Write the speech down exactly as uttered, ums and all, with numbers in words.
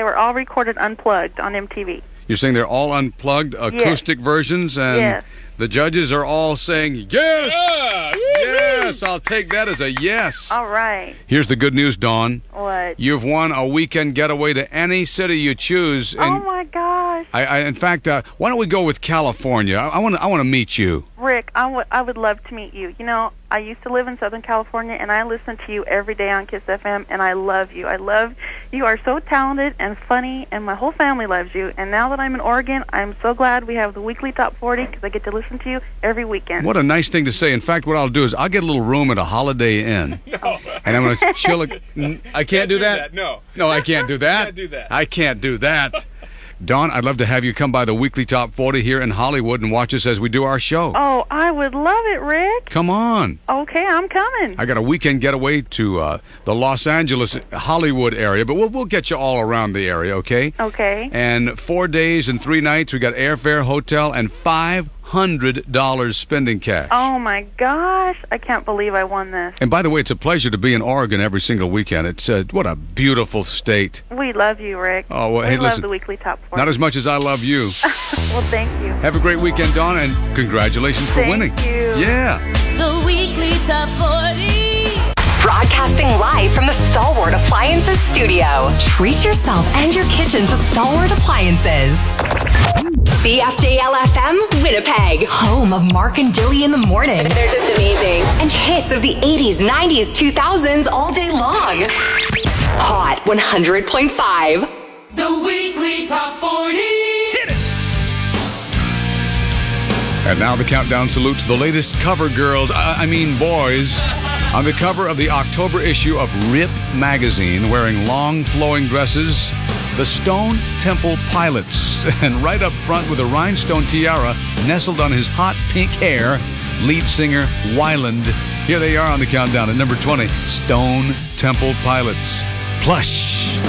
were all recorded unplugged on M T V. You're saying they're all unplugged, acoustic yes. versions, and yes. the judges are all saying, yes, Yeah. yes, I'll take that as a yes. All right. Here's the good news, Dawn. What? You've won a weekend getaway to any city you choose. And oh, my gosh. I, I, in fact, uh, why don't we go with California? I want to I want to meet you. Rick, I would I would love to meet you. You know, I used to live in Southern California, and I listen to you every day on Kiss F M, and I love you. I love you are so talented and funny, and my whole family loves you. And now that I'm in Oregon, I'm so glad we have the weekly Top forty because I get to listen to you every weekend. What a nice thing to say. In fact, what I'll do is I'll get a little room at a Holiday Inn, No. and I'm going to chill. A, I can't do that? No. No, I can't do that. Can't do that. I can't do that. Dawn, I'd love to have you come by the weekly Top forty here in Hollywood and watch us as we do our show. Oh, I would love it, Rick. Come on. Okay, I'm coming. I got a weekend getaway to uh, the Los Angeles, Hollywood area, but we'll, we'll get you all around the area, okay? Okay. And four days and three nights, we got airfare, hotel, and five hundred dollars spending cash. Oh, my gosh. I can't believe I won this. And by the way, it's a pleasure to be in Oregon every single weekend. It's uh, what a beautiful state. We love you, Rick. Oh, well, we hey, love listen. the weekly Top forty. Not as much as I love you. Well, thank you. Have a great weekend, Dawn, and congratulations for Thank winning. you. Yeah. The weekly Top forty. Broadcasting live from the Stalwart Appliances studio. Treat yourself and your kitchen to Stalwart Appliances. C F J L F M, Winnipeg. Home of Mark and Dilly in the morning. They're just amazing. And hits of the eighties, nineties, two thousands all day long. Hot one hundred point five. The weekly Top forty. Hit it. And now the countdown salute to the latest cover girls, I, I mean boys, on the cover of the October issue of Rip magazine, wearing long flowing dresses, the Stone Temple Pilots. And right up front with a rhinestone tiara nestled on his hot pink hair, lead singer Wyland. Here they are on the countdown at number twenty, Stone Temple Pilots. Plush.